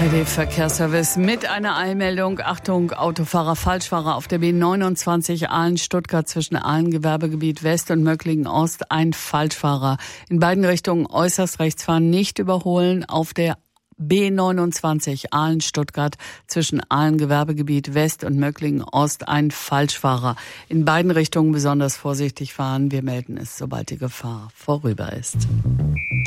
ARD-Verkehrsservice mit einer Eilmeldung. Achtung, Autofahrer, Falschfahrer auf der B29 Aalen-Stuttgart zwischen Aalen-Gewerbegebiet West und Möcklingen-Ost. Ein Falschfahrer. In beiden Richtungen äußerst rechts fahren, nicht überholen. Auf der B29 Aalen-Stuttgart zwischen Aalen-Gewerbegebiet West und Möcklingen-Ost ein Falschfahrer. In beiden Richtungen besonders vorsichtig fahren. Wir melden es, sobald die Gefahr vorüber ist.